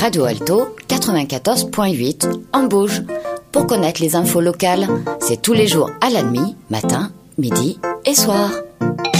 Radio Alto 94.8 en Bauge. Pour connaître les infos locales, c'est tous les jours à la demi, matin, midi et soir.